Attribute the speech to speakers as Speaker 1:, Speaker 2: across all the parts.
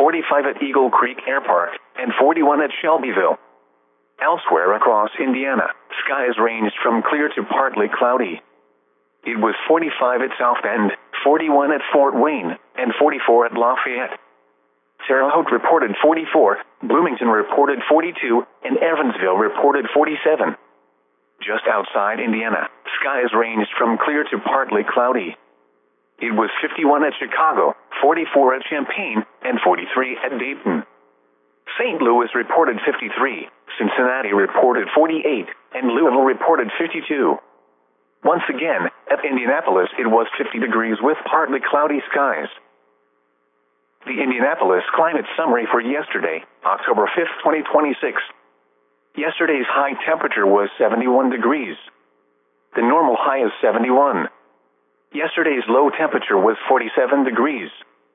Speaker 1: 45 at Eagle Creek Air Park, and 41 at Shelbyville. Elsewhere across Indiana, skies ranged from clear to partly cloudy. It was 45 at South Bend, 41 at Fort Wayne, and 44 at Lafayette. Terre Haute reported 44, Bloomington reported 42, and Evansville reported 47. Just outside Indiana, skies ranged from clear to partly cloudy. It was 51 at Chicago, 44 at Champaign, and 43 at Dayton. St. Louis reported 53, Cincinnati reported 48, and Louisville reported 52. Once again, at Indianapolis it was 50 degrees with partly cloudy skies. The Indianapolis Climate Summary for yesterday, October 5, 2026. Yesterday's high temperature was 71 degrees. The normal high is 71. Yesterday's low temperature was 47 degrees.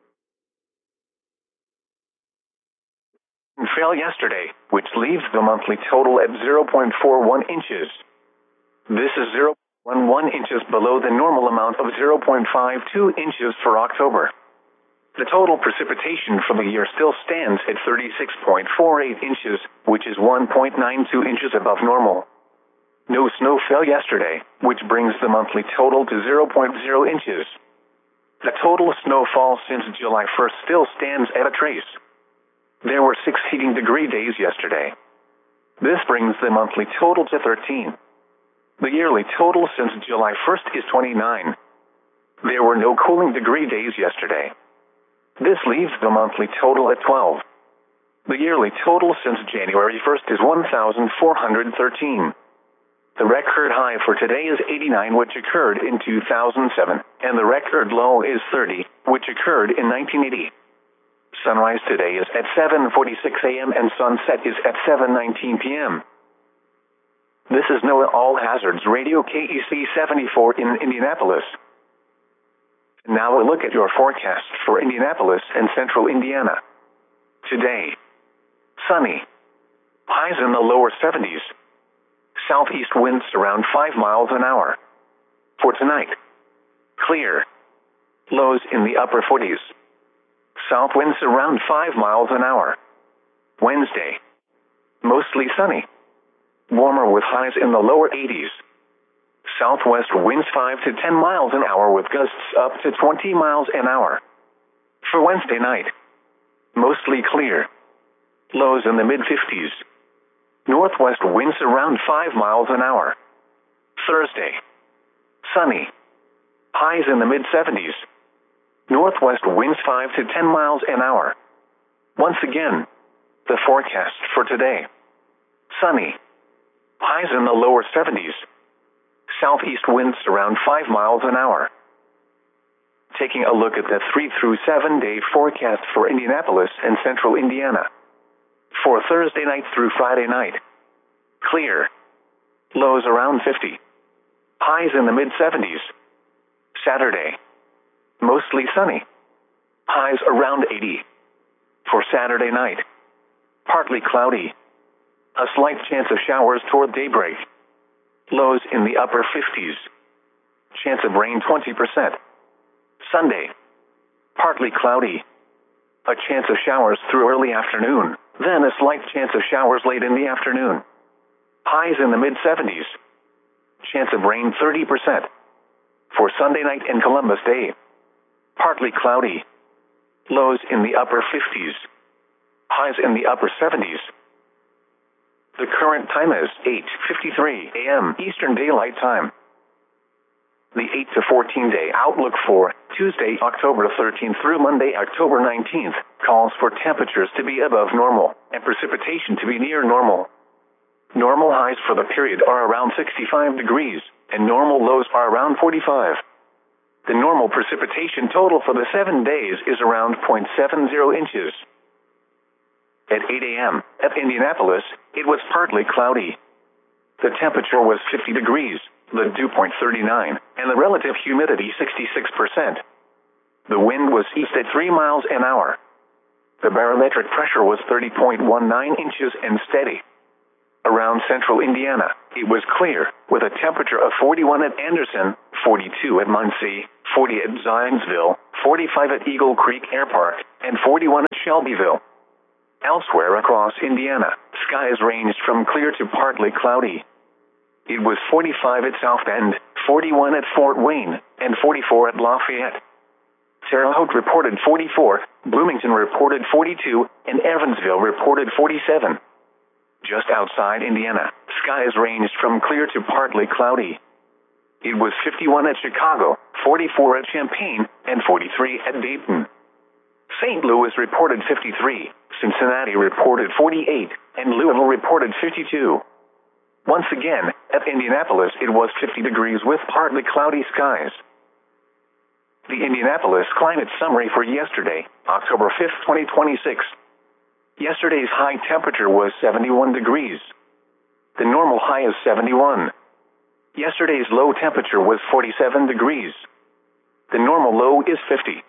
Speaker 1: Fell yesterday, which leaves the monthly total at 0.41 inches. This is 0.11 inches below the normal amount of 0.52 inches for October. The total precipitation for the year still stands at 36.48 inches, which is 1.92 inches above normal. No snow fell yesterday, which brings the monthly total to 0.0 inches. The total snowfall since July 1st still stands at a trace. There were 6 heating degree days yesterday. This brings the monthly total to 13. The yearly total since July 1st is 29. There were no cooling degree days yesterday. This leaves the monthly total at 12. The yearly total since January 1st is 1,413. The record high for today is 89, which occurred in 2007, and the record low is 30, which occurred in 1980. Sunrise today is at 7:46 a.m. and sunset is at 7:19 p.m. This is NOAA All Hazards Radio KEC 74 in Indianapolis. Now a look at your forecast for Indianapolis and central Indiana. Today, sunny. Highs in the lower 70s. Southeast winds around 5 miles an hour. For tonight, clear. Lows in the upper 40s. South winds around 5 miles an hour. Wednesday, mostly sunny. Warmer with highs in the lower 80s. Southwest winds 5 to 10 miles an hour with gusts up to 20 miles an hour. For Wednesday night, mostly clear. Lows in the mid-50s. Northwest winds around 5 miles an hour. Thursday, sunny. Highs in the mid-70s. Northwest winds 5 to 10 miles an hour. Once again, the forecast for today. Sunny. Highs in the lower 70s. Southeast winds around 5 miles an hour. Taking a look at the 3 through 7 day forecast for Indianapolis and central Indiana. For Thursday night through Friday night, clear. Lows around 50. Highs in the mid-70s. Saturday, mostly sunny. Highs around 80. For Saturday night, partly cloudy. A slight chance of showers toward daybreak. Lows in the upper 50s. Chance of rain 20%. Sunday, partly cloudy. A chance of showers through early afternoon, then a slight chance of showers late in the afternoon. Highs in the mid-70s. Chance of rain 30%. For Sunday night and Columbus Day, partly cloudy. Lows in the upper 50s. Highs in the upper 70s. The current time is 8:53 a.m. Eastern Daylight Time. The 8 to 14 day outlook for Tuesday, October 13th through Monday, October 19th, calls for temperatures to be above normal and precipitation to be near normal. Normal highs for the period are around 65 degrees, and normal lows are around 45. The normal precipitation total for the 7 days is around 0.70 inches. At 8 a.m. at Indianapolis, it was partly cloudy. The temperature was 50 degrees, the dew point 39, and the relative humidity 66%. The wind was east at 3 miles an hour. The barometric pressure was 30.19 inches and steady. Around central Indiana, it was clear, with a temperature of 41 at Anderson, 42 at Muncie, 40 at Zionsville, 45 at Eagle Creek Air Park, and 41 at Shelbyville. Elsewhere across Indiana, skies ranged from clear to partly cloudy. It was 45 at South Bend, 41 at Fort Wayne, and 44 at Lafayette. Terre Haute reported 44, Bloomington reported 42, and Evansville reported 47. Just outside Indiana, skies ranged from clear to partly cloudy. It was 51 at Chicago, 44 at Champaign, and 43 at Dayton. St. Louis reported 53, Cincinnati reported 48, and Louisville reported 52. Once again, at Indianapolis it was 50 degrees with partly cloudy skies. The Indianapolis climate summary for yesterday, October 5, 2026. Yesterday's high temperature was 71 degrees. The normal high is 71. Yesterday's low temperature was 47 degrees. The normal low is 50.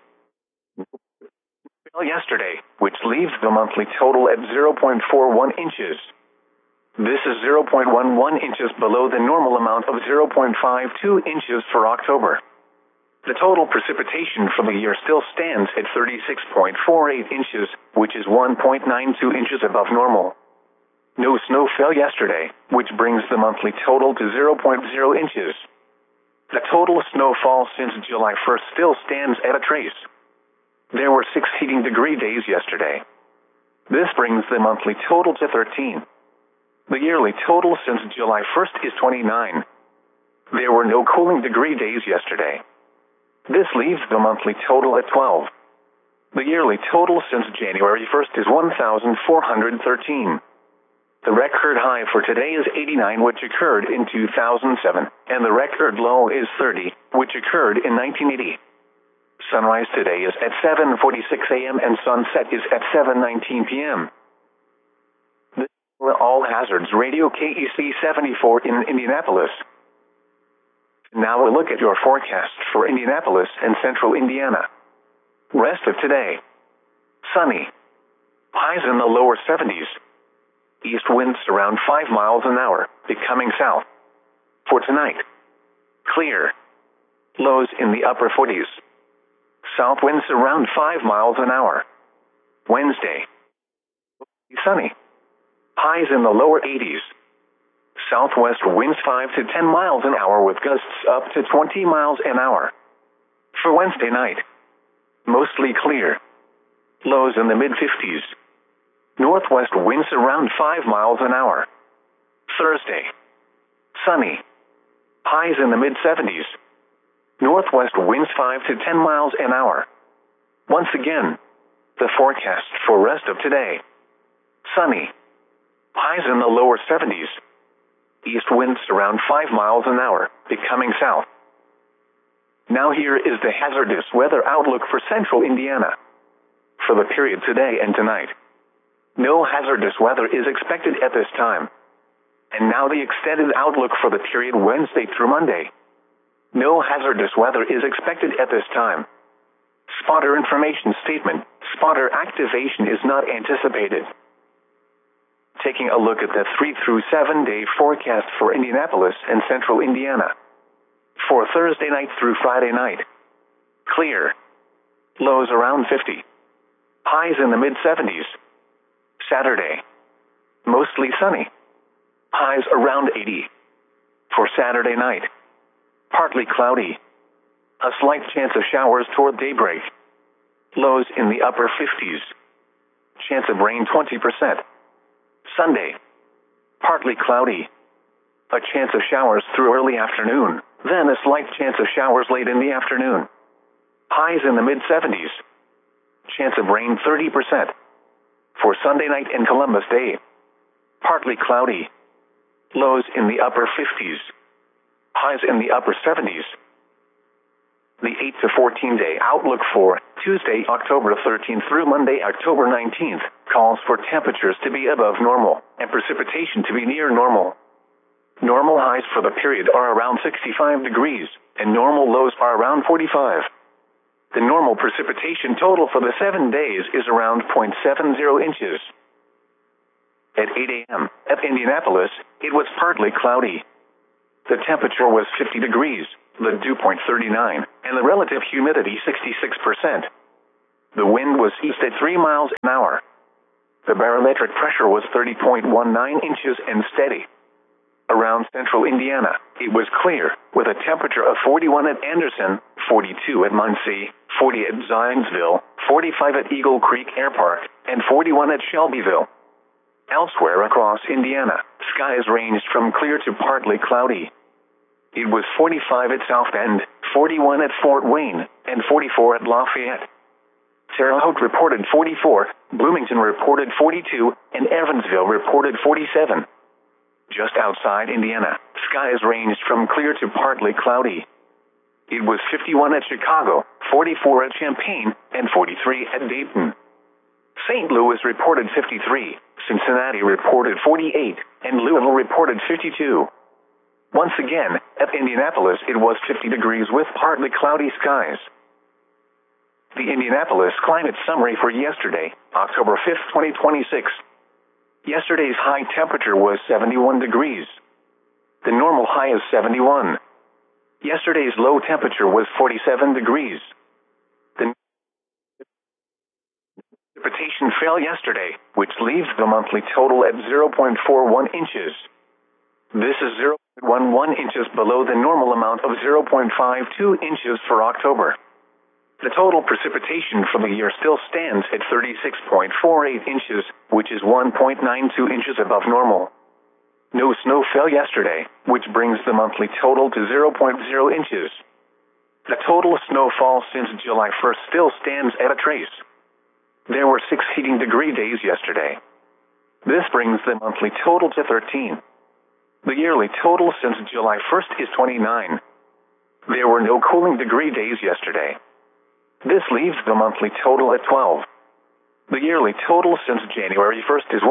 Speaker 1: Yesterday, which leaves the monthly total at 0.41 inches. This is 0.11 inches below the normal amount of 0.52 inches for October. The total precipitation for the year still stands at 36.48 inches, which is 1.92 inches above normal. No snow fell yesterday, which brings the monthly total to 0.0 inches. The total snowfall since July 1st still stands at a trace. There were 6 heating degree days yesterday. This brings the monthly total to 13. The yearly total since July 1st is 29. There were no cooling degree days yesterday. This leaves the monthly total at 12. The yearly total since January 1st is 1,413. The record high for today is 89, which occurred in 2007, and the record low is 30, which occurred in 1980. Sunrise today is at 7:46 a.m. and sunset is at 7:19 p.m. This is All Hazards Radio KEC 74 in Indianapolis. Now a look at your forecast for Indianapolis and central Indiana. Rest of today. Sunny. Highs in the lower 70s. East winds around 5 miles an hour, becoming south. For tonight. Clear. Lows in the upper 40s. South winds around 5 miles an hour. Wednesday. Sunny. Highs in the lower 80s. Southwest winds 5 to 10 miles an hour with gusts up to 20 miles an hour. For Wednesday night. Mostly clear. Lows in the mid-50s. Northwest winds around 5 miles an hour. Thursday. Sunny. Highs in the mid-70s. Northwest winds 5 to 10 miles an hour. Once again, the forecast for rest of today. Sunny. Highs in the lower 70s. East winds around 5 miles an hour, becoming south. Now here is the hazardous weather outlook for central Indiana. For the period today and tonight. No hazardous weather is expected at this time. And now the extended outlook for the period Wednesday through Monday. No hazardous weather is expected at this time. Spotter information statement. Spotter activation is not anticipated. Taking a look at the 3 through 7 day forecast for Indianapolis and central Indiana. For Thursday night through Friday night. Clear. Lows around 50. Highs in the mid-70s. Saturday. Mostly sunny. Highs around 80. For Saturday night. Partly cloudy. A slight chance of showers toward daybreak. Lows in the upper 50s. Chance of rain 20%. Sunday. Partly cloudy. A chance of showers through early afternoon, then a slight chance of showers late in the afternoon. Highs in the mid-70s. Chance of rain 30%. For Sunday night and Columbus Day. Partly cloudy. Lows in the upper 50s. Highs in the upper 70s. The 8 to 14 day outlook for Tuesday, October 13th through Monday, October 19th, calls for temperatures to be above normal and precipitation to be near normal. Normal highs for the period are around 65 degrees, and normal lows are around 45. The normal precipitation total for the 7 days is around 0.70 inches. At 8 a.m. at Indianapolis, it was partly cloudy. The temperature was 50 degrees, the dew point 39, and the relative humidity 66%. The wind was east at 3 miles an hour. The barometric pressure was 30.19 inches and steady. Around central Indiana, it was clear, with a temperature of 41 at Anderson, 42 at Muncie, 40 at Zionsville, 45 at Eagle Creek Air Park, and 41 at Shelbyville. Elsewhere across Indiana, skies ranged from clear to partly cloudy. It was 45 at South Bend, 41 at Fort Wayne, and 44 at Lafayette. Terre Haute reported 44, Bloomington reported 42, and Evansville reported 47. Just outside Indiana, skies ranged from clear to partly cloudy. It was 51 at Chicago, 44 at Champaign, and 43 at Dayton. St. Louis reported 53, Cincinnati reported 48, and Louisville reported 52. Once again, at Indianapolis it was 50 degrees with partly cloudy skies. The Indianapolis climate summary for yesterday, October 5, 2026. Yesterday's high temperature was 71 degrees. The normal high is 71. Yesterday's low temperature was 47 degrees. The precipitation fell yesterday, which leaves the monthly total at 0.41 inches. This is 0.11 inches below the normal amount of 0.52 inches for October. The total precipitation for the year still stands at 36.48 inches, which is 1.92 inches above normal. No snow fell yesterday, which brings the monthly total to 0.0 inches. The total snowfall since July 1st still stands at a trace. There were 6 heating degree days yesterday. This brings the monthly total to 13. The yearly total since July 1st is 29. There were no cooling degree days yesterday. This leaves the monthly total at 12. The yearly total since January 1st is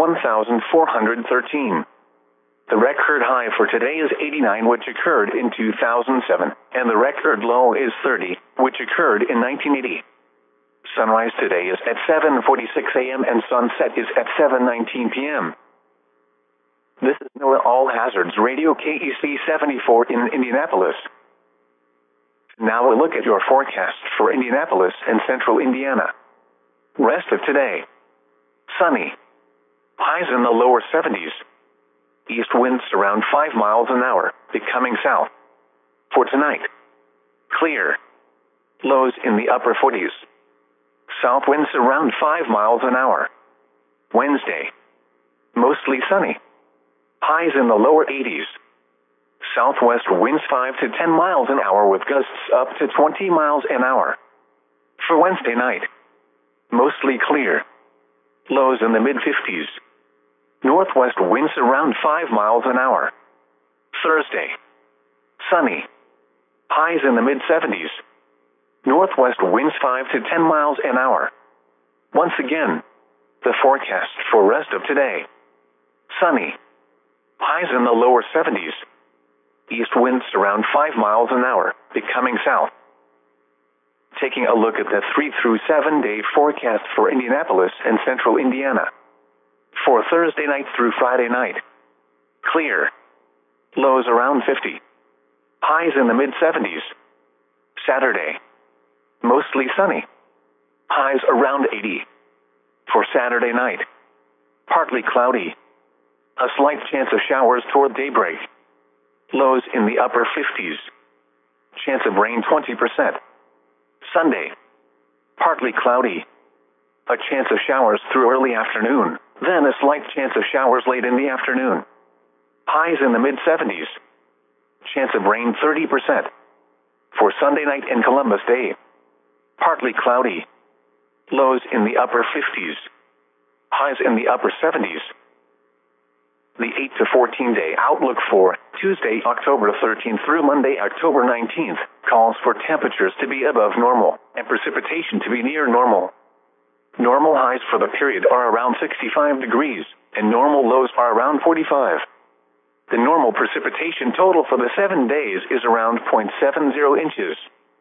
Speaker 1: 1,413. The record high for today is 89, which occurred in 2007, and the record low is 30, which occurred in 1980. Sunrise today is at 7:46 a.m. and sunset is at 7:19 p.m. This is NOAA All Hazards Radio KEC 74 in Indianapolis. Now a look at your forecast for Indianapolis and central Indiana. Rest of today. Sunny. Highs in the lower 70s. East winds around 5 miles an hour, becoming south. For tonight. Clear. Lows in the upper 40s. South winds around 5 miles an hour. Wednesday. Mostly sunny. Highs in the lower 80s. Southwest winds 5 to 10 miles an hour with gusts up to 20 miles an hour. For Wednesday night. Mostly clear. Lows in the mid-50s. Northwest winds around 5 miles an hour. Thursday. Sunny. Highs in the mid-70s. Northwest winds 5 to 10 miles an hour. Once again, the forecast for rest of today. Sunny. Highs in the lower 70s. East winds around 5 miles an hour, becoming south. Taking a look at the 3 through 7 day forecast for Indianapolis and central Indiana. For Thursday night through Friday night. Clear. Lows around 50. Highs in the mid-70s. Saturday. Mostly sunny. Highs around 80. For Saturday night. Partly cloudy. A slight chance of showers toward daybreak. Lows in the upper 50s. Chance of rain 20%. Sunday. Partly cloudy. A chance of showers through early afternoon, then a slight chance of showers late in the afternoon. Highs in the mid-70s. Chance of rain 30%. For Sunday night and Columbus Day. Partly cloudy. Lows in the upper 50s. Highs in the upper 70s. The 8 to 14 day outlook for Tuesday, October 13th through Monday, October 19th, calls for temperatures to be above normal and precipitation to be near normal. Normal highs for the period are around 65 degrees, and normal lows are around 45. The normal precipitation total for the 7 days is around 0.70 inches.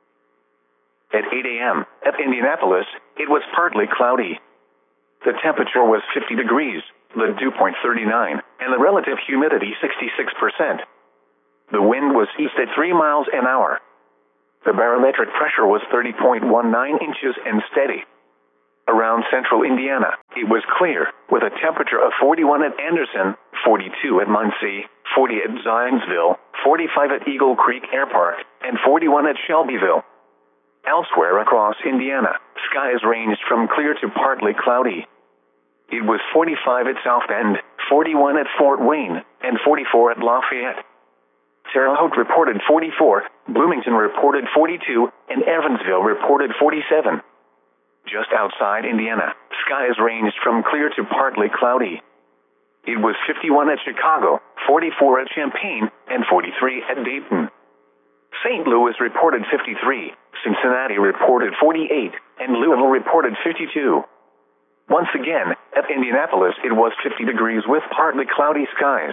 Speaker 1: At 8 a.m., at Indianapolis, it was partly cloudy. The temperature was 50 degrees, the dew point 39, and the relative humidity 66%. The wind was east at 3 miles an hour. The barometric pressure was 30.19 inches and steady. Around central Indiana, it was clear, with a temperature of 41 at Anderson, 42 at Muncie, 40 at Zionsville, 45 at Eagle Creek Air Park, and 41 at Shelbyville. Elsewhere across Indiana, skies ranged from clear to partly cloudy. It was 45 at South Bend, 41 at Fort Wayne, and 44 at Lafayette. Terre Haute reported 44, Bloomington reported 42, and Evansville reported 47. Just outside Indiana, skies ranged from clear to partly cloudy. It was 51 at Chicago, 44 at Champaign, and 43 at Dayton. St. Louis reported 53, Cincinnati reported 48, and Louisville reported 52. Once again, at Indianapolis it was 50 degrees with partly cloudy skies.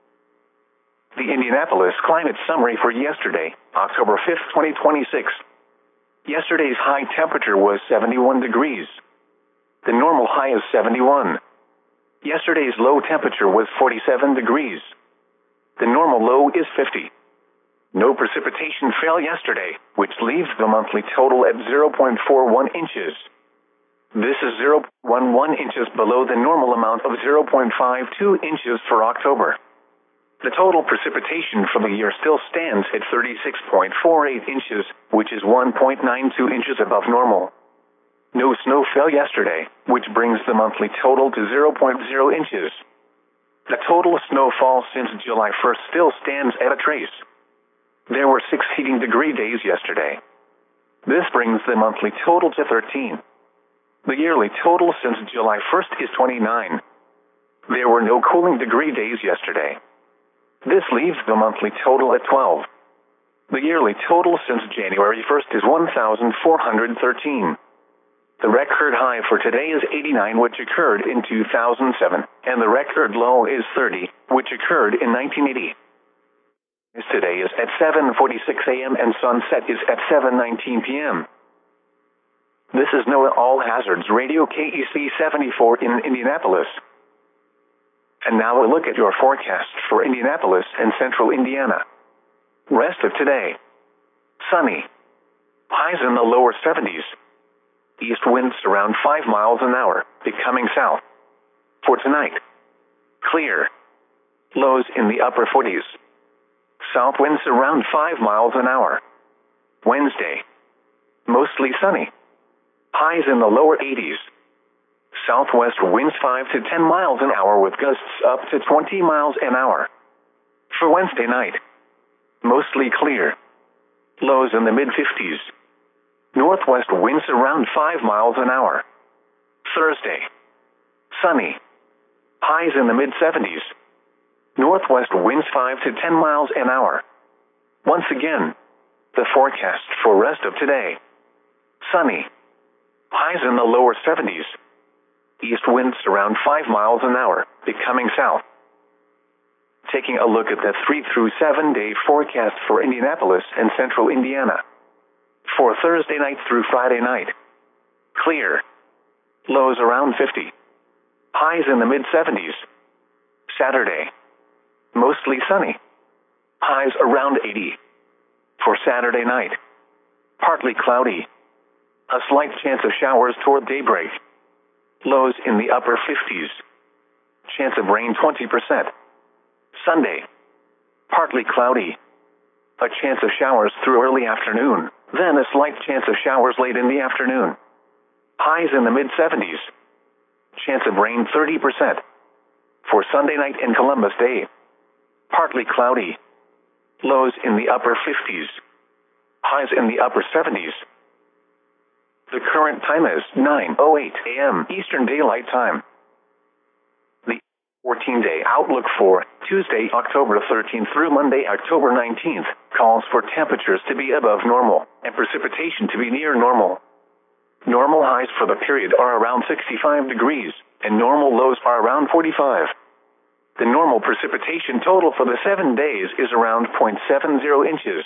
Speaker 1: The Indianapolis Climate Summary for yesterday, October 5, 2026. Yesterday's high temperature was 71 degrees. The normal high is 71. Yesterday's low temperature was 47 degrees. The normal low is 50. No precipitation fell yesterday, which leaves the monthly total at 0.41 inches. This is 0.11 inches below the normal amount of 0.52 inches for October. The total precipitation for the year still stands at 36.48 inches, which is 1.92 inches above normal. No snow fell yesterday, which brings the monthly total to 0.0 inches. The total snowfall since July 1st still stands at a trace. There were 6 heating degree days yesterday. This brings the monthly total to 13. The yearly total since July 1st is 29. There were no cooling degree days yesterday. This leaves the monthly total at 12. The yearly total since January 1st is 1,413. The record high for today is 89, which occurred in 2007, and the record low is 30, which occurred in 1980. Today is at 7:46 a.m. and sunset is at 7:19 p.m. This is NOAA All Hazards Radio KEC 74 in Indianapolis. And now a look at your forecast for Indianapolis and central Indiana. Rest of today. Sunny. Highs in the lower 70s. East winds around 5 miles an hour, becoming south. For tonight. Clear. Lows in the upper 40s. South winds around 5 miles an hour. Wednesday. Mostly sunny. Highs in the lower 80s. Southwest winds 5 to 10 miles an hour with gusts up to 20 miles an hour. For Wednesday night. Mostly clear. Lows in the mid-50s. Northwest winds around 5 miles an hour. Thursday. Sunny. Highs in the mid-70s. Northwest winds 5 to 10 miles an hour. Once again, the forecast for rest of today. Sunny. Highs in the lower 70s. East winds around 5 miles an hour, becoming south. Taking a look at the 3 through 7 day forecast for Indianapolis and central Indiana. For Thursday night through Friday night. Clear. Lows around 50. Highs in the mid-70s. Saturday. Mostly sunny. Highs around 80. For Saturday night. Partly cloudy. A slight chance of showers toward daybreak. Lows in the upper 50s. Chance of rain 20%. Sunday. Partly cloudy. A chance of showers through early afternoon, then a slight chance of showers late in the afternoon. Highs in the mid-70s. Chance of rain 30%. For Sunday night and Columbus Day. Partly cloudy. Lows in the upper 50s. Highs in the upper 70s. The current time is 9:08 a.m. Eastern Daylight Time. The 14-day outlook for Tuesday, October 13th through Monday, October 19th, calls for temperatures to be above normal and precipitation to be near normal. Normal highs for the period are around 65 degrees, and normal lows are around 45. The normal precipitation total for the 7 days is around 0.70 inches.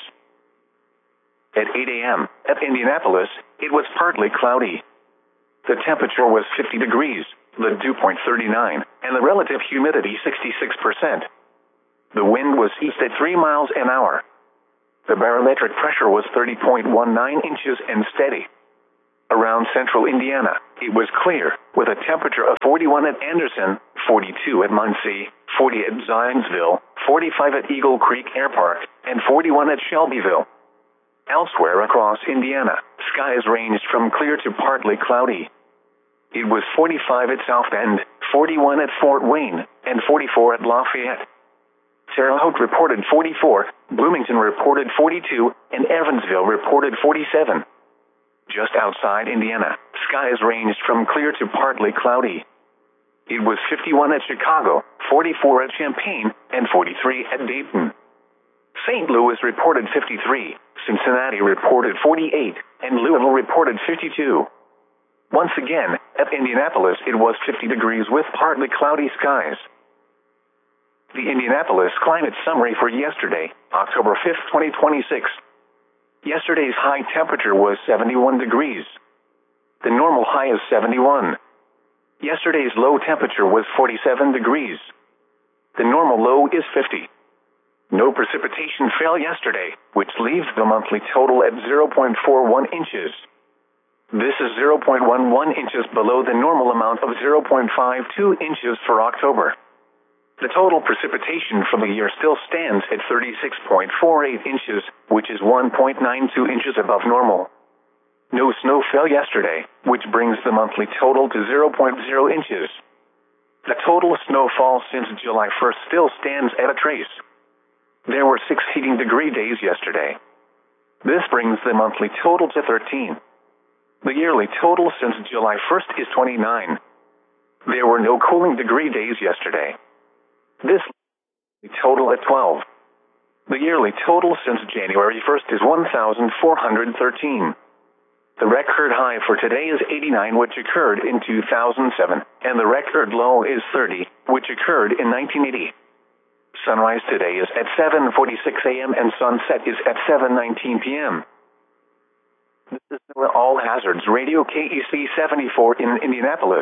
Speaker 1: At 8 a.m., at Indianapolis, it was partly cloudy. The temperature was 50 degrees, the dew point 39, and the relative humidity 66%. The wind was east at 3 miles an hour. The barometric pressure was 30.19 inches and steady. Around central Indiana, it was clear, with a temperature of 41 at Anderson, 42 at Muncie, 40 at Zionsville, 45 at Eagle Creek Air Park, and 41 at Shelbyville. Elsewhere across Indiana, skies ranged from clear to partly cloudy. It was 45 at South Bend, 41 at Fort Wayne, and 44 at Lafayette. Terre Haute reported 44, Bloomington reported 42, and Evansville reported 47. Just outside Indiana, skies ranged from clear to partly cloudy. It was 51 at Chicago, 44 at Champaign, and 43 at Dayton. St. Louis reported 53, Cincinnati reported 48, and Louisville reported 52. Once again, at Indianapolis it was 50 degrees with partly cloudy skies. The Indianapolis climate summary for yesterday, October 5, 2026. Yesterday's high temperature was 71 degrees. The normal high is 71. Yesterday's low temperature was 47 degrees. The normal low is 50. No precipitation fell yesterday, which leaves the monthly total at 0.41 inches. This is 0.11 inches below the normal amount of 0.52 inches for October. The total precipitation for the year still stands at 36.48 inches, which is 1.92 inches above normal. No snow fell yesterday, which brings the monthly total to 0.0 inches. The total snowfall since July 1st still stands at a trace. There were 6 heating degree days yesterday. This brings the monthly total to 13. The yearly total since July 1st is 29. There were no cooling degree days yesterday. This total at 12. The yearly total since January 1st is 1,413. The record high for today is 89, which occurred in 2007, and the record low is 30, which occurred in 1980. Sunrise today is at 7:46 a.m. and sunset is at 7:19 p.m. This is All Hazards Radio KEC 74 in Indianapolis.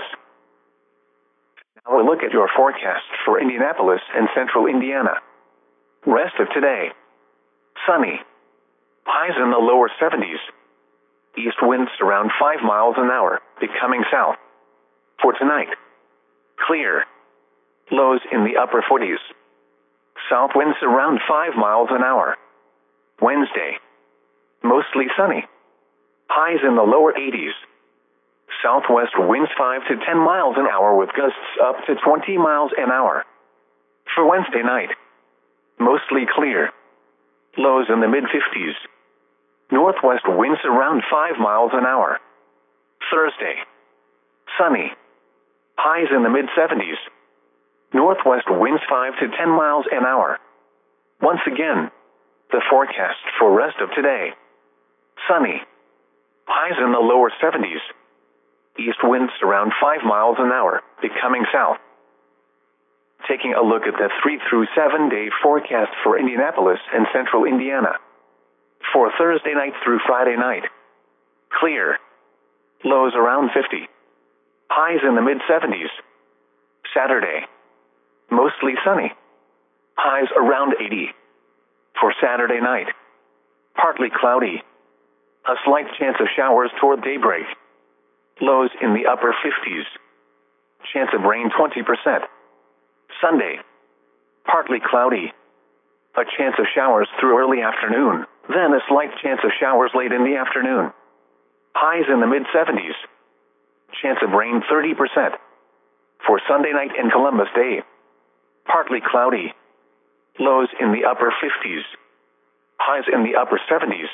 Speaker 1: Now we'll look at your forecast for Indianapolis and central Indiana. Rest of today. Sunny. Highs in the lower 70s. East winds around 5 miles an hour, becoming south. For tonight. Clear. Lows in the upper 40s. South winds around 5 miles an hour. Wednesday. Mostly sunny. Highs in the lower 80s. Southwest winds 5 to 10 miles an hour with gusts up to 20 miles an hour. For Wednesday night. Mostly clear. Lows in the mid-50s. Northwest winds around 5 miles an hour. Thursday. Sunny. Highs in the mid-70s. Northwest winds 5 to 10 miles an hour. Once again, the forecast for rest of today. Sunny. Highs in the lower 70s. East winds around 5 miles an hour, becoming south. Taking a look at the 3 through 7 day forecast for Indianapolis and central Indiana. For Thursday night through Friday night. Clear. Lows around 50. Highs in the mid-70s. Saturday. Mostly sunny. Highs around 80. For Saturday night. Partly cloudy. A slight chance of showers toward daybreak. Lows in the upper 50s. Chance of rain 20%. Sunday. Partly cloudy. A chance of showers through early afternoon, then a slight chance of showers late in the afternoon. Highs in the mid-70s. Chance of rain 30%. For Sunday night and Columbus Day. Partly cloudy. Lows in the upper 50s. Highs in the upper 70s.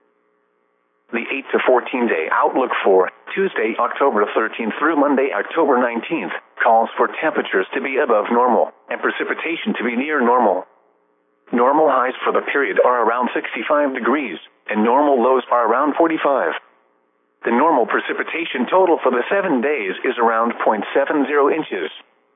Speaker 1: The 8 to 14 day outlook for Tuesday, October 13th through Monday, October 19th, calls for temperatures to be above normal and precipitation to be near normal. Normal highs for the period are around 65 degrees, and normal lows are around 45. The normal precipitation total for the 7 days is around 0.70 inches.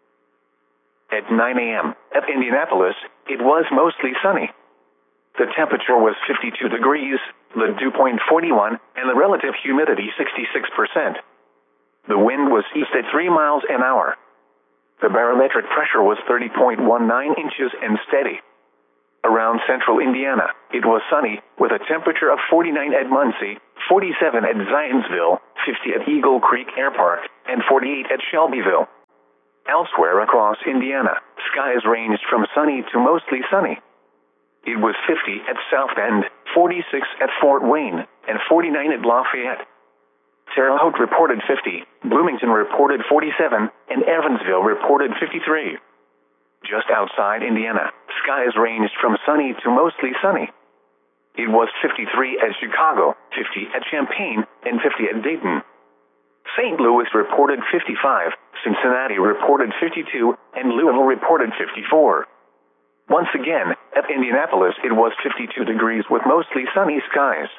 Speaker 1: At 9 a.m. at Indianapolis, it was mostly sunny. The temperature was 52 degrees, the dew point 41, and the relative humidity 66%. The wind was east at 3 miles an hour. The barometric pressure was 30.19 inches and steady. Around central Indiana, it was sunny, with a temperature of 49 at Muncie, 47 at Zionsville, 50 at Eagle Creek Air Park, and 48 at Shelbyville. Elsewhere across Indiana, skies ranged from sunny to mostly sunny. It was 50 at South Bend, 46 at Fort Wayne, and 49 at Lafayette. Terre Haute reported 50, Bloomington reported 47, and Evansville reported 53. Just outside Indiana, skies ranged from sunny to mostly sunny. It was 53 at Chicago, 50 at Champaign, and 50 at Dayton. St. Louis reported 55, Cincinnati reported 52, and Louisville reported 54. Once again, at Indianapolis it was 52 degrees with mostly sunny skies.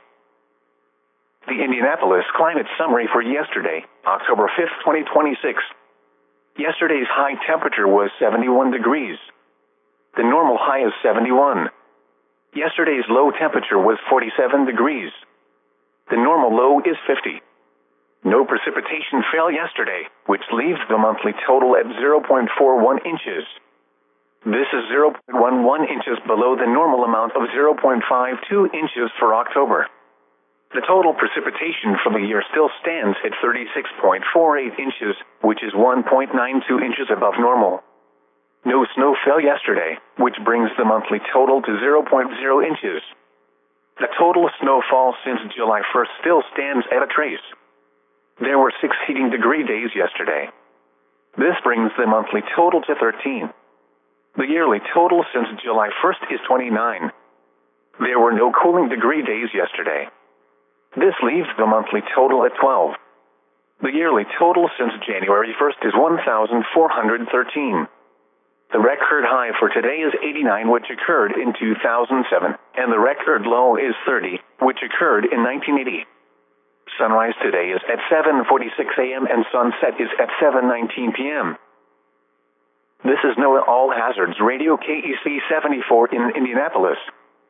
Speaker 1: The Indianapolis climate summary for yesterday, October 5, 2026. Yesterday's high temperature was 71 degrees. The normal high is 71. Yesterday's low temperature was 47 degrees. The normal low is 50. No precipitation fell yesterday, which leaves the monthly total at 0.41 inches. This is 0.11 inches below the normal amount of 0.52 inches for October. The total precipitation for the year still stands at 36.48 inches, which is 1.92 inches above normal. No snow fell yesterday, which brings the monthly total to 0.0 inches. The total snowfall since July 1st still stands at a trace. There were 6 heating degree days yesterday. This brings the monthly total to 13. The yearly total since July 1st is 29. There were no cooling degree days yesterday. This leaves the monthly total at 12. The yearly total since January 1st is 1,413. The record high for today is 89, which occurred in 2007, and the record low is 30, which occurred in 1980. Sunrise today is at 7:46 a.m. and sunset is at 7:19 p.m. This is NOAA All Hazards Radio KEC 74 in Indianapolis.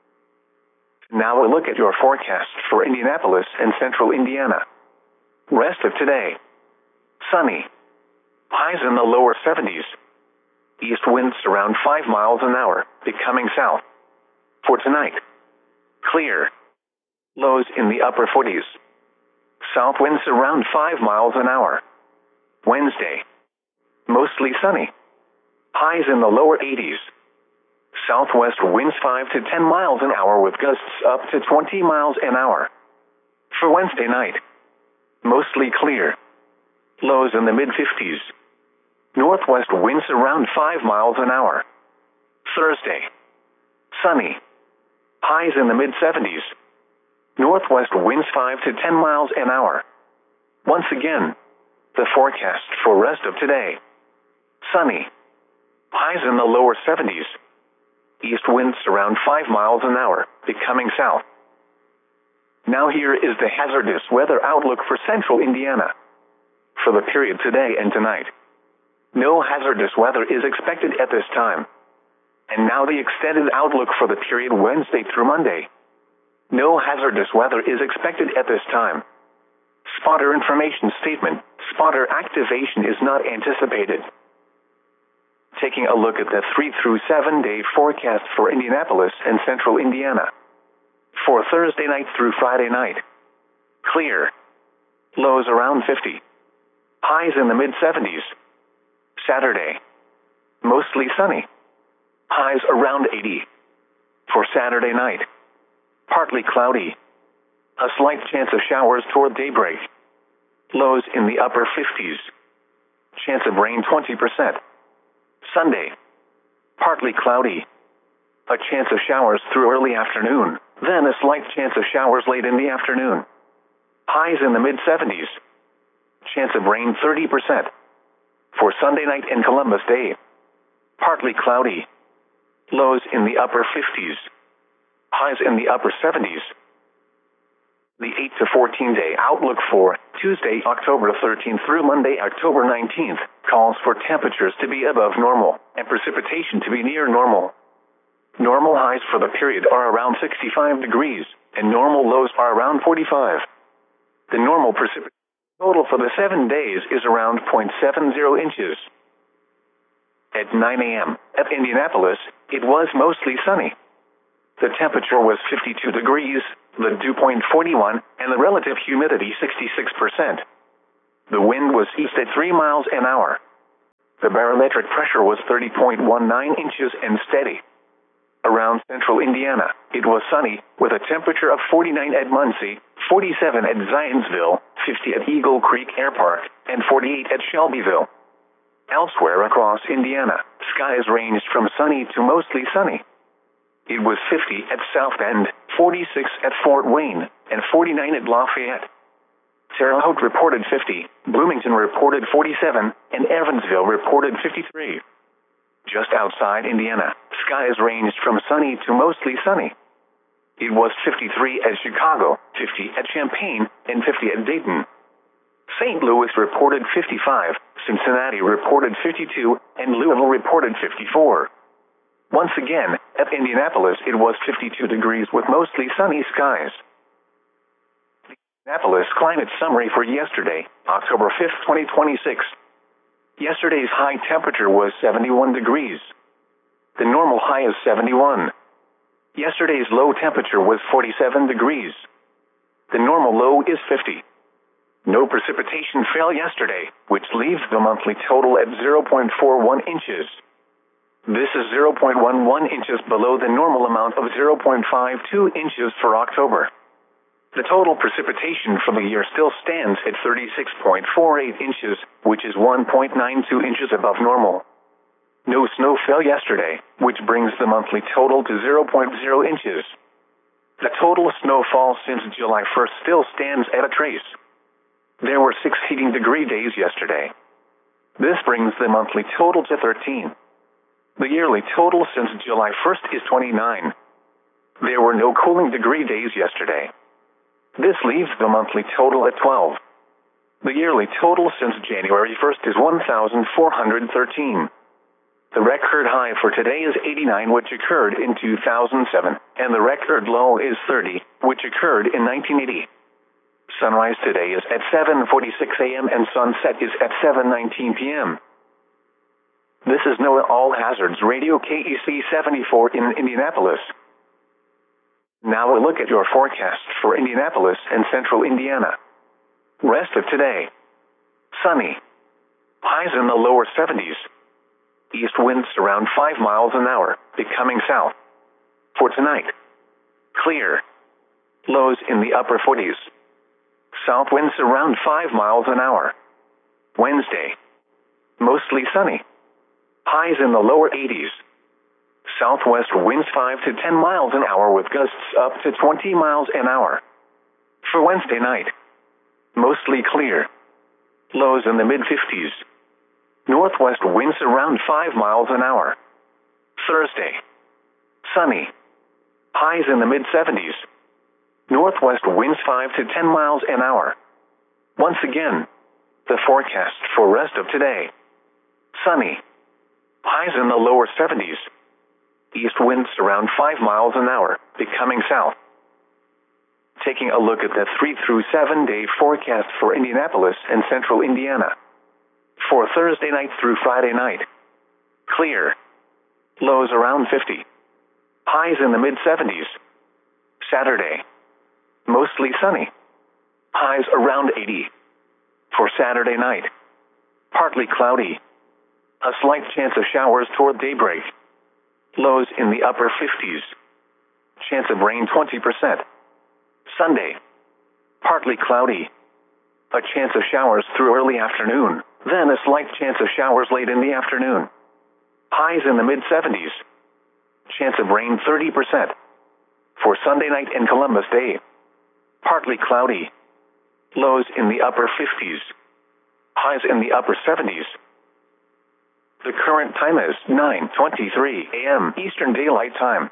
Speaker 1: Now a look at your forecast for Indianapolis and central Indiana. Rest of today. Sunny. Highs in the lower 70s. East winds around 5 miles an hour, becoming south. For tonight. Clear. Lows in the upper 40s. South winds around 5 miles an hour. Wednesday. Mostly sunny. Highs in the lower 80s. Southwest winds 5 to 10 miles an hour with gusts up to 20 miles an hour. For Wednesday night. Mostly clear. Lows in the mid-50s. Northwest winds around 5 miles an hour. Thursday. Sunny. Highs in the mid-70s. Northwest winds 5 to 10 miles an hour. Once again, the forecast for rest of today. Sunny. Highs in the lower 70s. East winds around 5 miles an hour, becoming south. Now here is the hazardous weather outlook for central Indiana. For the period today and tonight. No hazardous weather is expected at this time. And now the extended outlook for the period Wednesday through Monday. No hazardous weather is expected at this time. Spotter information statement. Spotter activation is not anticipated. Taking a look at the 3 through 7 day forecast for Indianapolis and central Indiana. For Thursday night through Friday night. Clear. Lows around 50. Highs in the mid-70s. Saturday. Mostly sunny. Highs around 80. For Saturday night. Partly cloudy. A slight chance of showers toward daybreak. Lows in the upper 50s. Chance of rain 20%. Sunday. Partly cloudy. A chance of showers through early afternoon, then a slight chance of showers late in the afternoon. Highs in the mid-70s. Chance of rain 30%. For Sunday night and Columbus Day. Partly cloudy. Lows in the upper 50s. Highs in the upper 70s. The 8 to 14 day outlook for Tuesday, October 13th through Monday, October 19th, calls for temperatures to be above normal and precipitation to be near normal. Normal highs for the period are around 65 degrees, and normal lows are around 45. The normal precipitation total for the 7 days is around 0.70 inches. At 9 a.m. at Indianapolis, it was mostly sunny. The temperature was 52 degrees, the dew point 41, and the relative humidity 66%. The wind was east at 3 miles an hour. The barometric pressure was 30.19 inches and steady. Around central Indiana, it was sunny, with a temperature of 49 at Muncie, 47 at Zionsville, 50 at Eagle Creek Air Park, and 48 at Shelbyville. Elsewhere across Indiana, skies ranged from sunny to mostly sunny. It was 50 at South Bend, 46 at Fort Wayne, and 49 at Lafayette. Terre Haute reported 50, Bloomington reported 47, and Evansville reported 53. Just outside Indiana, skies ranged from sunny to mostly sunny. It was 53 at Chicago, 50 at Champaign, and 50 at Dayton. St. Louis reported 55, Cincinnati reported 52, and Louisville reported 54. Once again, at Indianapolis it was 52 degrees with mostly sunny skies. The Indianapolis climate summary for yesterday, October 5, 2026. Yesterday's high temperature was 71 degrees. The normal high is 71. Yesterday's low temperature was 47 degrees. The normal low is 50. No precipitation fell yesterday, which leaves the monthly total at 0.41 inches. This is 0.11 inches below the normal amount of 0.52 inches for October. The total precipitation for the year still stands at 36.48 inches, which is 1.92 inches above normal. No snow fell yesterday, which brings the monthly total to 0.0 inches. The total snowfall since July 1st still stands at a trace. There were 6 heating degree days yesterday. This brings the monthly total to 13. The yearly total since July 1st is 29. There were no cooling degree days yesterday. This leaves the monthly total at 12. The yearly total since January 1st is 1,413. The record high for today is 89, which occurred in 2007, and the record low is 30, which occurred in 1980. Sunrise today is at 7:46 a.m. and sunset is at 7:19 p.m. This is NOAA All Hazards Radio KEC 74 in Indianapolis. Now a look at your forecast for Indianapolis and central Indiana. Rest of today. Sunny. Highs in the lower 70s. East winds around 5 miles an hour, becoming south. For tonight. Clear. Lows in the upper 40s. South winds around 5 miles an hour. Wednesday. Mostly sunny. Highs in the lower 80s. Southwest winds 5 to 10 miles an hour with gusts up to 20 miles an hour. For Wednesday night. Mostly clear. Lows in the mid-50s. Northwest winds around 5 miles an hour. Thursday. Sunny. Highs in the mid-70s. Northwest winds 5 to 10 miles an hour. Once again, the forecast for rest of today. Sunny. Highs in the lower 70s. East winds around 5 miles an hour, becoming south. Taking a look at the 3 through 7 day forecast for Indianapolis and central Indiana. For Thursday night through Friday night. Clear. Lows around 50. Highs in the mid-70s. Saturday. Mostly sunny. Highs around 80. For Saturday night. Partly cloudy. A slight chance of showers toward daybreak. Lows in the upper 50s. Chance of rain 20%. Sunday. Partly cloudy. A chance of showers through early afternoon, then a slight chance of showers late in the afternoon. Highs in the mid-70s. Chance of rain 30%. For Sunday night and Columbus Day. Partly cloudy. Lows in the upper 50s. Highs in the upper 70s. The current time is 9:23 a.m. Eastern Daylight Time.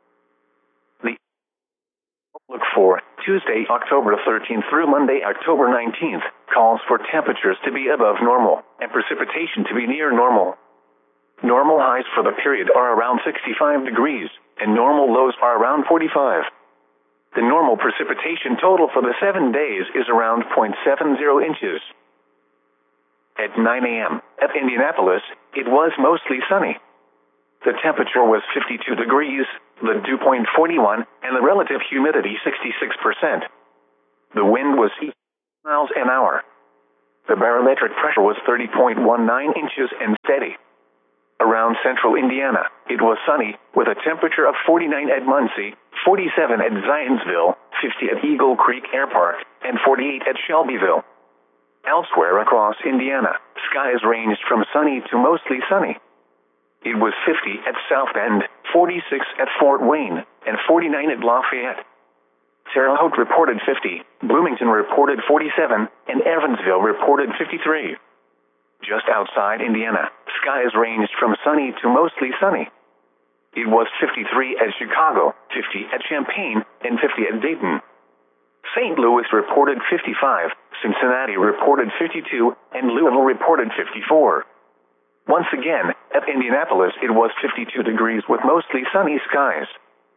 Speaker 1: The outlook for Tuesday, October 13th through Monday, October 19th, calls for temperatures to be above normal and precipitation to be near normal. Normal highs for the period are around 65 degrees, and normal lows are around 45. The normal precipitation total for the 7 days is around 0.70 inches. At 9 a.m. at Indianapolis, it was mostly sunny. The temperature was 52 degrees, the dew point 41, and the relative humidity 66%. The wind was 8 miles an hour. The barometric pressure was 30.19 inches and steady. Around central Indiana, it was sunny, with a temperature of 49 at Muncie, 47 at Zionsville, 50 at Eagle Creek Air Park, and 48 at Shelbyville. Elsewhere across Indiana, skies ranged from sunny to mostly sunny. It was 50 at South Bend, 46 at Fort Wayne, and 49 at Lafayette. Terre Haute reported 50, Bloomington reported 47, and Evansville reported 53. Just outside Indiana, skies ranged from sunny to mostly sunny. It was 53 at Chicago, 50 at Champaign, and 50 at Dayton. St. Louis reported 55, Cincinnati reported 52, and Louisville reported 54. Once again, at Indianapolis it was 52 degrees with mostly sunny skies.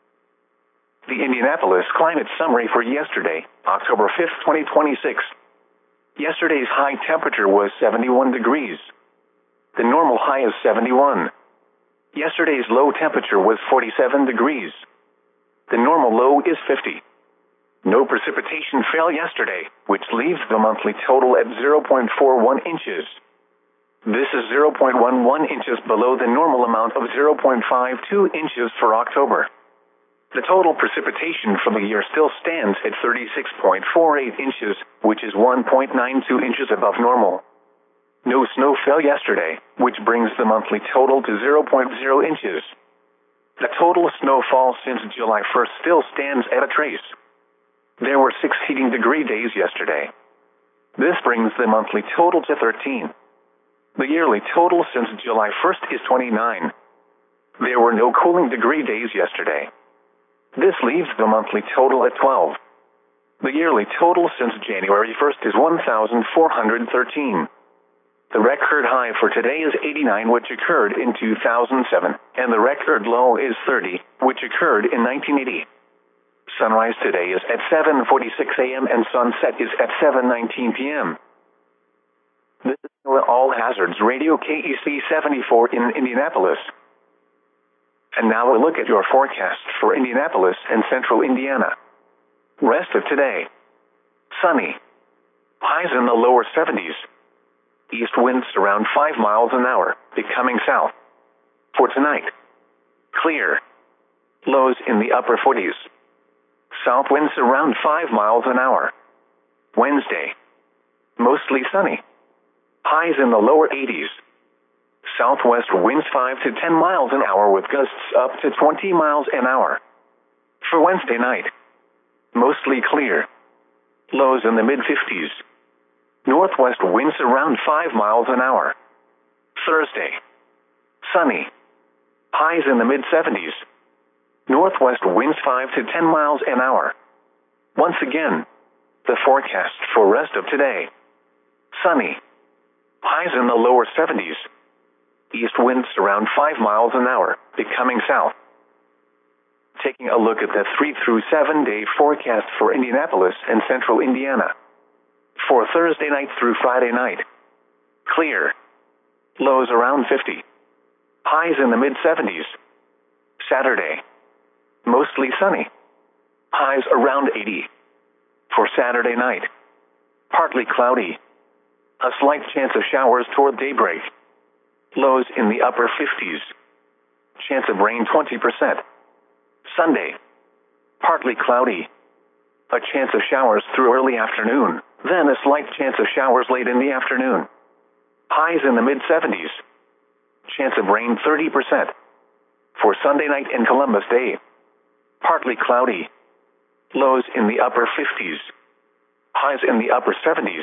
Speaker 1: The Indianapolis climate summary for yesterday, October 5, 2026. Yesterday's high temperature was 71 degrees. The normal high is 71. Yesterday's low temperature was 47 degrees. The normal low is 50. No precipitation fell yesterday, which leaves the monthly total at 0.41 inches. This is 0.11 inches below the normal amount of 0.52 inches for October. The total precipitation for the year still stands at 36.48 inches, which is 1.92 inches above normal. No snow fell yesterday, which brings the monthly total to 0.0 inches. The total snowfall since July 1st still stands at a trace. There were 6 heating degree days yesterday. This brings the monthly total to 13. The yearly total since July 1st is 29. There were no cooling degree days yesterday. This leaves the monthly total at 12. The yearly total since January 1st is 1,413. The record high for today is 89, which occurred in 2007, and the record low is 30, which occurred in 1980. Sunrise today is at 7:46 a.m. and sunset is at 7:19 p.m. This is All Hazards Radio KEC 74 in Indianapolis. And now a look at your forecast for Indianapolis and central Indiana. Rest of today. Sunny. Highs in the lower 70s. East winds around 5 miles an hour, becoming south. For tonight. Clear. Lows in the upper 40s. South winds around 5 miles an hour. Wednesday. Mostly sunny. Highs in the lower 80s. Southwest winds 5 to 10 miles an hour with gusts up to 20 miles an hour. For Wednesday night. Mostly clear. Lows in the mid-50s. Northwest winds around 5 miles an hour. Thursday. Sunny. Highs in the mid-70s. Northwest winds 5 to 10 miles an hour. Once again, the forecast for rest of today. Sunny. Highs in the lower 70s. East winds around 5 miles an hour, becoming south. Taking a look at the 3 through 7 day forecast for Indianapolis and central Indiana. For Thursday night through Friday night. Clear. Lows around 50. Highs in the mid-70s. Saturday. Mostly sunny. Highs around 80. For Saturday night. Partly cloudy. A slight chance of showers toward daybreak. Lows in the upper 50s. Chance of rain 20%. Sunday. Partly cloudy. A chance of showers through early afternoon, then a slight chance of showers late in the afternoon. Highs in the mid-70s. Chance of rain 30%. For Sunday night and Columbus Day. Partly cloudy. Lows in the upper 50s. Highs in the upper 70s.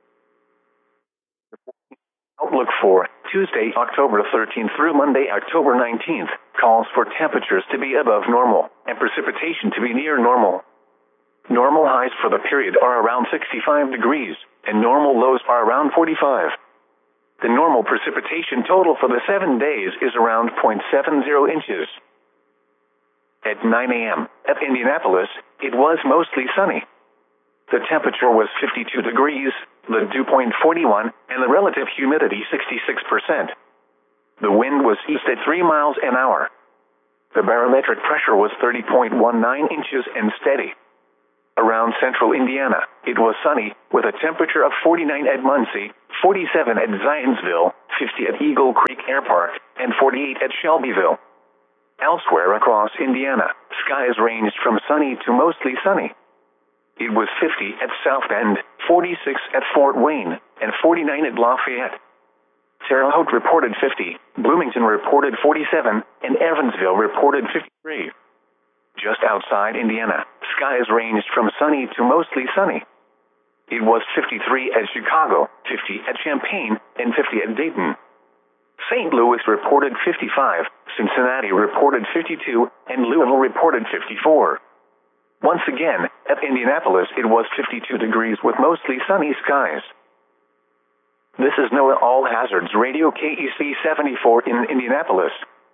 Speaker 1: Outlook for Tuesday, October 13th through Monday, October 19th, calls for temperatures to be above normal and precipitation to be near normal. Normal highs for the period are around 65 degrees, and normal lows are around 45. The normal precipitation total for the 7 days is around 0.70 inches. At 9 a.m. at Indianapolis, it was mostly sunny. The temperature was 52 degrees, the dew point 41, and the relative humidity 66%. The wind was east at 3 miles an hour. The barometric pressure was 30.19 inches and steady. Around central Indiana, it was sunny, with a temperature of 49 at Muncie, 47 at Zionsville, 50 at Eagle Creek Air Park, and 48 at Shelbyville. Elsewhere across Indiana, skies ranged from sunny to mostly sunny. It was 50 at South Bend, 46 at Fort Wayne, and 49 at Lafayette. Terre Haute reported 50, Bloomington reported 47, and Evansville reported 53. Just outside Indiana, skies ranged from sunny to mostly sunny. It was 53 at Chicago, 50 at Champaign, and 50 at Dayton. St. Louis reported 55, Cincinnati reported 52, and Louisville reported 54. Once again, at Indianapolis it was 52 degrees with mostly sunny skies. This is NOAA All Hazards Radio KEC 74 in Indianapolis.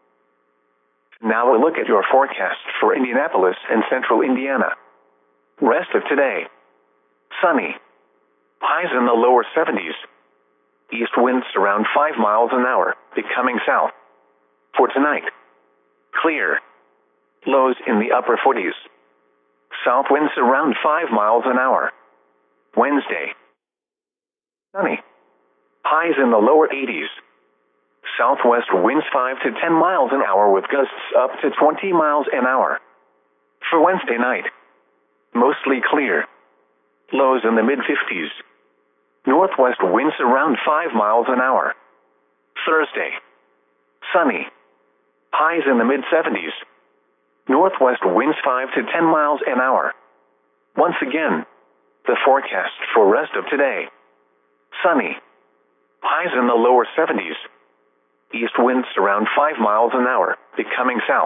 Speaker 1: Now a look at your forecast for Indianapolis and central Indiana. Rest of today. Sunny. Highs in the lower 70s. East winds around 5 miles an hour, becoming south. For tonight. Clear. Lows in the upper 40s. South winds around 5 miles an hour. Wednesday. Sunny. Highs in the lower 80s. Southwest winds 5 to 10 miles an hour with gusts up to 20 miles an hour. For Wednesday night. Mostly clear. Lows in the mid-50s. Northwest winds around 5 miles an hour. Thursday. Sunny. Highs in the mid-70s. Northwest winds 5 to 10 miles an hour. Once again, the forecast for rest of today. Sunny. Highs in the lower 70s. East winds around 5 miles an hour, becoming south.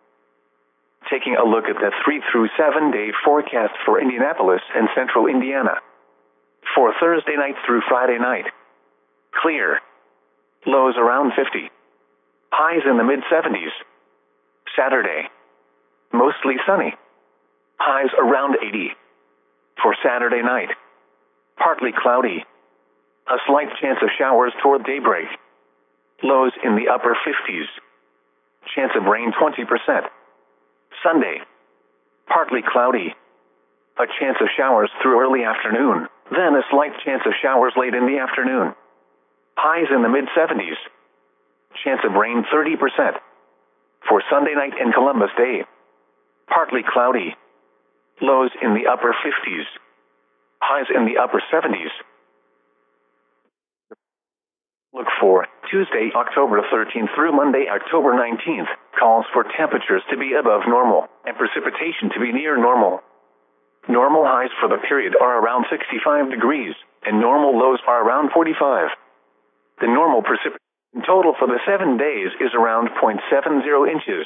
Speaker 1: Taking a look at the 3 through 7 day forecast for Indianapolis and central Indiana. For Thursday night through Friday night. Clear. Lows around 50. Highs in the mid-70s. Saturday. Mostly sunny. Highs around 80. For Saturday night. Partly cloudy. A slight chance of showers toward daybreak. Lows in the upper 50s. Chance of rain 20%. Sunday. Partly cloudy. A chance of showers through early afternoon, then a slight chance of showers late in the afternoon. Highs in the mid-70s. Chance of rain 30%. For Sunday night and Columbus Day. Partly cloudy. Lows in the upper 50s. Highs in the upper 70s. Look for Tuesday, October 13th through Monday, October 19th. Calls for temperatures to be above normal and precipitation to be near normal. Normal highs for the period are around 65 degrees, and normal lows are around 45. The normal precipitation total for the 7 days is around 0.70 inches.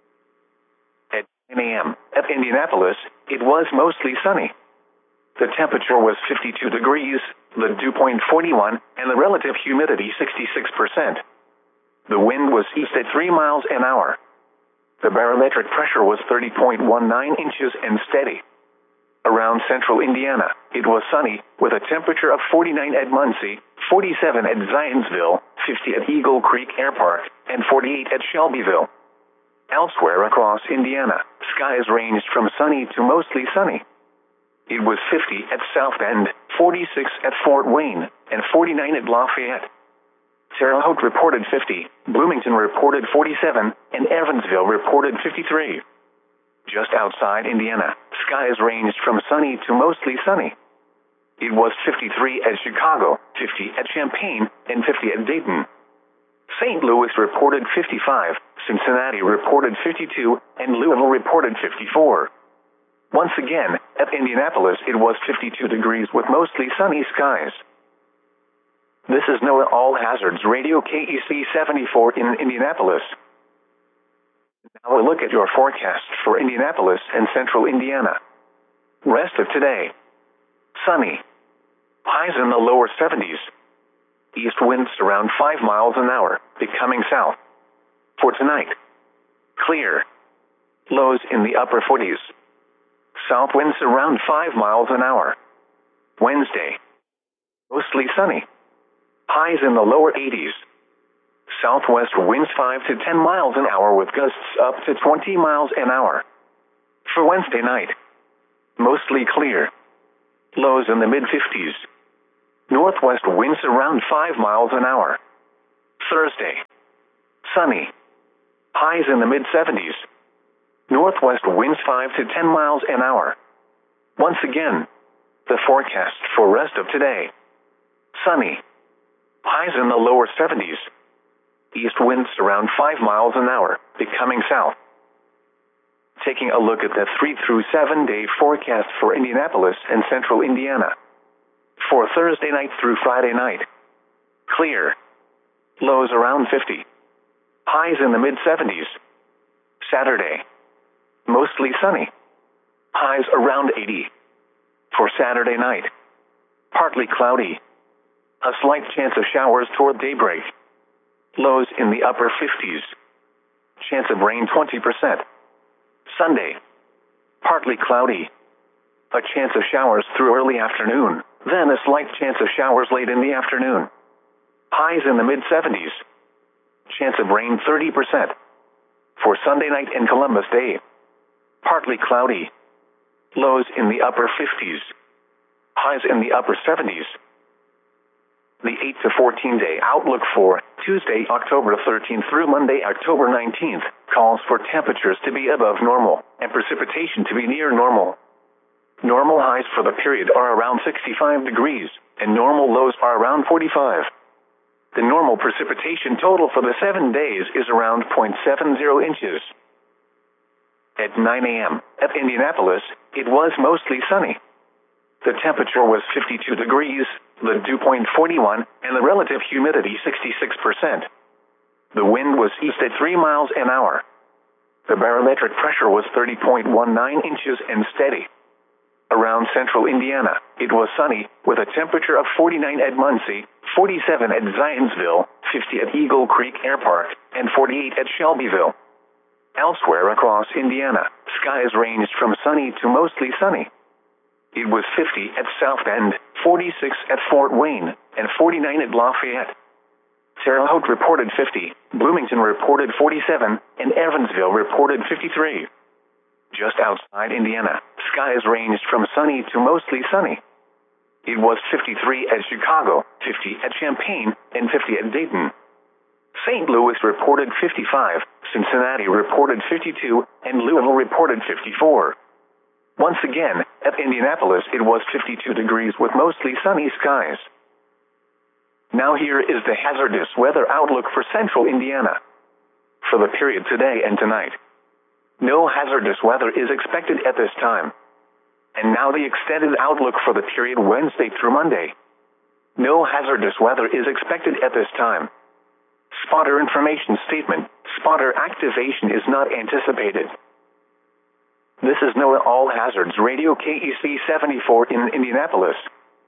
Speaker 1: At 9 a.m. at Indianapolis, it was mostly sunny. The temperature was 52 degrees, the dew point 41, and the relative humidity 66%. The wind was east at 3 miles an hour. The barometric pressure was 30.19 inches and steady. Around central Indiana, it was sunny, with a temperature of 49 at Muncie, 47 at Zionsville, 50 at Eagle Creek Air Park, and 48 at Shelbyville. Elsewhere across Indiana, skies ranged from sunny to mostly sunny. It was 50 at South Bend, 46 at Fort Wayne, and 49 at Lafayette. Terre Haute reported 50, Bloomington reported 47, and Evansville reported 53. Just outside Indiana, skies ranged from sunny to mostly sunny. It was 53 at Chicago, 50 at Champaign, and 50 at Dayton. St. Louis reported 55, Cincinnati reported 52, and Louisville reported 54. Once again, at Indianapolis it was 52 degrees with mostly sunny skies. This is NOAA All Hazards Radio KEC 74 in Indianapolis. Now a look at your forecast for Indianapolis and central Indiana. Rest of today. Sunny. Highs in the lower 70s. East winds around 5 miles an hour, becoming south. For tonight. Clear. Lows in the upper 40s. South winds around 5 miles an hour. Wednesday. Mostly sunny. Highs in the lower 80s. Southwest winds 5 to 10 miles an hour with gusts up to 20 miles an hour. For Wednesday night, mostly clear. Lows in the mid-50s. Northwest winds around 5 miles an hour. Thursday, sunny. Highs in the mid-70s. Northwest winds 5 to 10 miles an hour. Once again, the forecast for rest of today. Sunny. Highs in the lower 70s. East winds around 5 miles an hour, becoming south. Taking a look at the 3 through 7 day forecast for Indianapolis and central Indiana. For Thursday night through Friday night. Clear. Lows around 50. Highs in the mid-70s. Saturday. Mostly sunny. Highs around 80. For Saturday night. Partly cloudy. A slight chance of showers toward daybreak. Lows in the upper 50s. Chance of rain 20%. Sunday. Partly cloudy. A chance of showers through early afternoon, then a slight chance of showers late in the afternoon. Highs in the mid-70s. Chance of rain 30%. For Sunday night and Columbus Day. Partly cloudy. Lows in the upper 50s. Highs in the upper 70s. The 8 to 14 day outlook for Tuesday, October 13th through Monday, October 19th, calls for temperatures to be above normal and precipitation to be near normal. Normal highs for the period are around 65 degrees, and normal lows are around 45. The normal precipitation total for the 7 days is around 0.70 inches. At 9 a.m. at Indianapolis, it was mostly sunny. The temperature was 52 degrees, the dew point 41, and the relative humidity 66%. The wind was east at 3 miles an hour. The barometric pressure was 30.19 inches and steady. Around central Indiana, it was sunny, with a temperature of 49 at Muncie, 47 at Zionsville, 50 at Eagle Creek Air Park, and 48 at Shelbyville. Elsewhere across Indiana, skies ranged from sunny to mostly sunny. It was 50 at South Bend, 46 at Fort Wayne, and 49 at Lafayette. Terre Haute reported 50, Bloomington reported 47, and Evansville reported 53. Just outside Indiana, skies ranged from sunny to mostly sunny. It was 53 at Chicago, 50 at Champaign, and 50 at Dayton. St. Louis reported 55, Cincinnati reported 52, and Louisville reported 54. Once again, at Indianapolis it was 52 degrees with mostly sunny skies. Now here is the hazardous weather outlook for central Indiana. For the period today and tonight. No hazardous weather is expected at this time. And now the extended outlook for the period Wednesday through Monday. No hazardous weather is expected at this time. Spotter information statement. Spotter activation is not anticipated. This is NOAA All Hazards Radio KEC 74 in Indianapolis.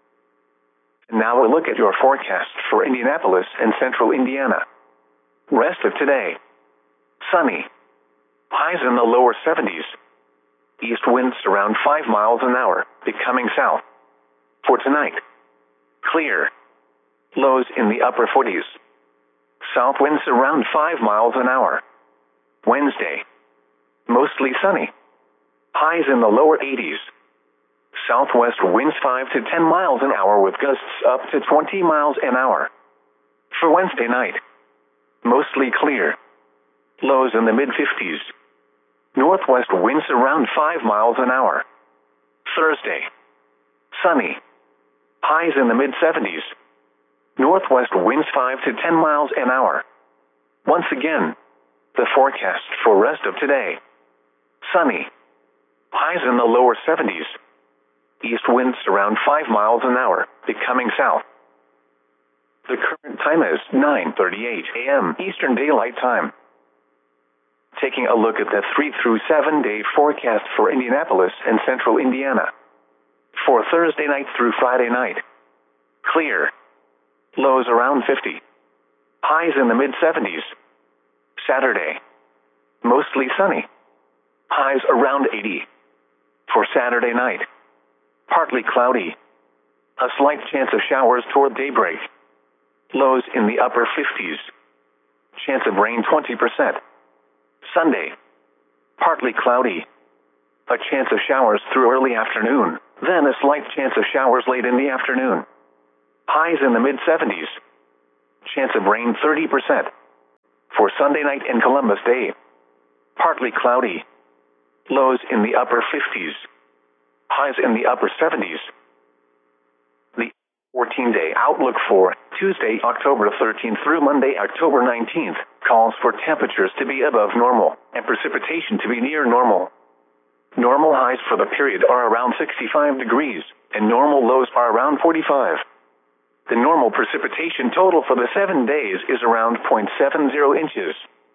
Speaker 1: And now a look at your forecast for Indianapolis and central Indiana. Rest of today. Sunny. Highs in the lower 70s. East winds around 5 miles an hour, becoming south. For tonight. Clear. Lows in the upper 40s. South winds around 5 miles an hour. Wednesday. Mostly sunny. Highs in the lower 80s. Southwest winds 5 to 10 miles an hour with gusts up to 20 miles an hour. For Wednesday night. Mostly clear. Lows in the mid-50s. Northwest winds around 5 miles an hour. Thursday. Sunny. Highs in the mid-70s. Northwest winds 5 to 10 miles an hour. Once again, the forecast for rest of today. Sunny. Highs in the lower 70s. East winds around 5 miles an hour, becoming south. The current time is 9:38 a.m. Eastern Daylight Time. Taking a look at the 3 through 7 day forecast for Indianapolis and central Indiana. For Thursday night through Friday night. Clear. Lows around 50. Highs in the mid-70s. Saturday. Mostly sunny. Highs around 80. For Saturday night. Partly cloudy. A slight chance of showers toward daybreak. Lows in the upper 50s. Chance of rain 20%. Sunday, partly cloudy. A chance of showers through early afternoon, then a slight chance of showers late in the afternoon. Highs in the mid-70s. Chance of rain 30%. For Sunday night and Columbus Day, partly cloudy. Lows in the upper 50s. Highs in the upper 70s. The 14-day outlook for Tuesday, October 13th through Monday, October 19th, calls for temperatures to be above normal and precipitation to be near normal. Normal highs for the period are around 65 degrees, and normal lows are around 45. The normal precipitation total for the 7 days is around 0.70 inches.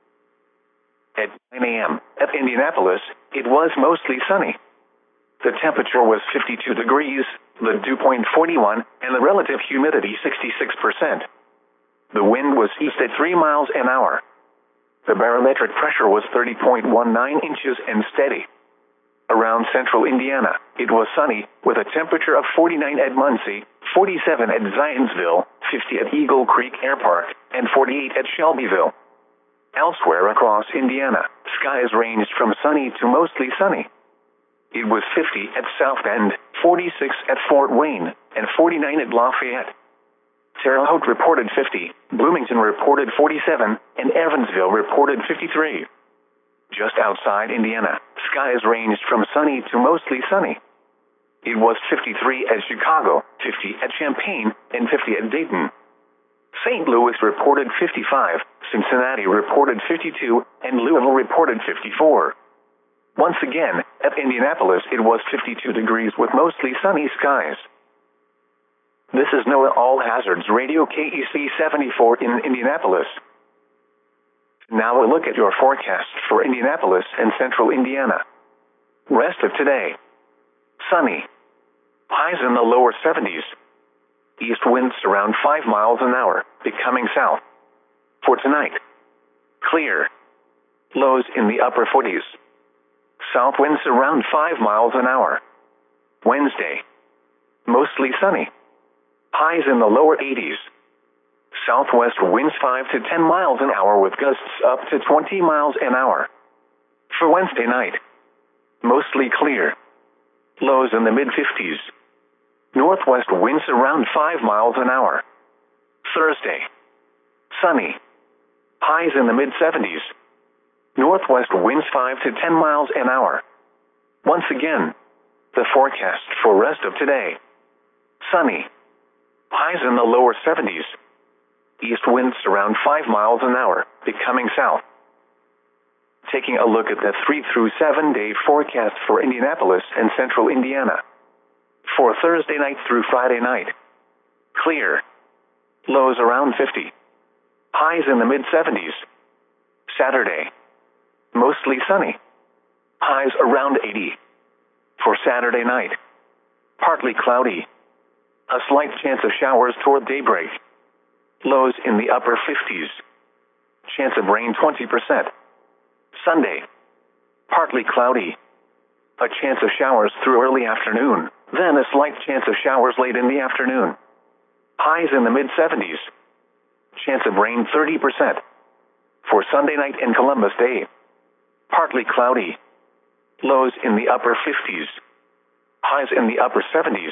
Speaker 1: At 9 a.m. at Indianapolis, it was mostly sunny. The temperature was 52 degrees, the dew point 41, and the relative humidity 66%. The wind was east at 3 miles an hour. The barometric pressure was 30.19 inches and steady. Around central Indiana, it was sunny, with a temperature of 49 at Muncie, 47 at Zionsville, 50 at Eagle Creek Air Park, and 48 at Shelbyville. Elsewhere across Indiana, skies ranged from sunny to mostly sunny. It was 50 at South Bend, 46 at Fort Wayne, and 49 at Lafayette. Terre Haute reported 50, Bloomington reported 47, and Evansville reported 53. Just outside Indiana, skies ranged from sunny to mostly sunny. It was 53 at Chicago, 50 at Champaign, and 50 at Dayton. St. Louis reported 55, Cincinnati reported 52, and Louisville reported 54. Once again, at Indianapolis it was 52 degrees with mostly sunny skies. This is NOAA All Hazards Radio KEC 74 in Indianapolis. Now a look at your forecast for Indianapolis and central Indiana. Rest of today. Sunny. Highs in the lower 70s. East winds around 5 miles an hour, becoming south. For tonight. Clear. Lows in the upper 40s. South winds around 5 miles an hour. Wednesday. Mostly sunny. Highs in the lower 80s. Southwest winds 5 to 10 miles an hour with gusts up to 20 miles an hour. For Wednesday night. Mostly clear. Lows in the mid-50s. Northwest winds around 5 miles an hour. Thursday. Sunny. Highs in the mid-70s. Northwest winds 5 to 10 miles an hour. Once again, the forecast for rest of today. Sunny. Highs in the lower 70s. East winds around 5 miles an hour, becoming south. Taking a look at the 3 through 7 day forecast for Indianapolis and central Indiana. For Thursday night through Friday night. Clear. Lows around 50. Highs in the mid-70s. Saturday. Mostly sunny. Highs around 80. For Saturday night. Partly cloudy. A slight chance of showers toward daybreak. Lows in the upper 50s. Chance of rain 20%. Sunday. Partly cloudy. A chance of showers through early afternoon, then a slight chance of showers late in the afternoon. Highs in the mid-70s. Chance of rain 30%. For Sunday night and Columbus Day. Partly cloudy. Lows in the upper 50s. Highs in the upper 70s.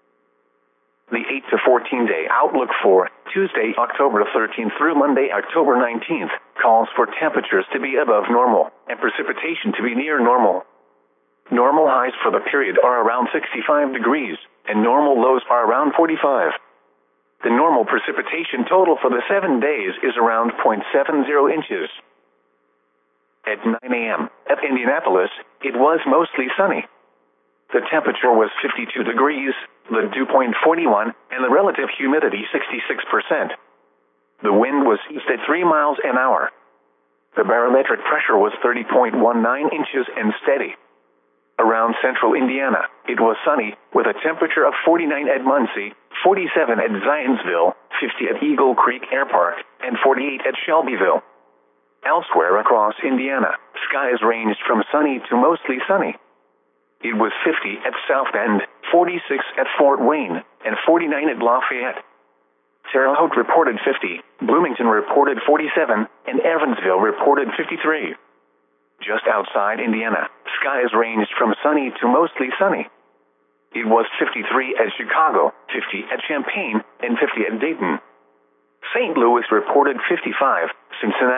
Speaker 1: The 8 to 14 day outlook for Tuesday, October 13th through Monday, October 19th, calls for temperatures to be above normal and precipitation to be near normal. Normal highs for the period are around 65 degrees, and normal lows are around 45. The normal precipitation total for the 7 days is around 0.70 inches. At 9 a.m. at Indianapolis, it was mostly sunny. The temperature was 52 degrees, the dew point 41, and the relative humidity 66%. The wind was east at 3 miles an hour. The barometric pressure was 30.19 inches and steady. Around central Indiana, it was sunny, with a temperature of 49 at Muncie, 47 at Zionsville, 50 at Eagle Creek Air Park, and 48 at Shelbyville. Elsewhere across Indiana, skies ranged from sunny to mostly sunny. It was 50 at South Bend, 46 at Fort Wayne, and 49 at Lafayette. Terre Haute reported 50, Bloomington reported 47, and Evansville reported 53. Just outside Indiana, skies ranged from sunny to mostly sunny. It was 53 at Chicago, 50 at Champaign, and 50 at Dayton. St. Louis reported 55, Cincinnati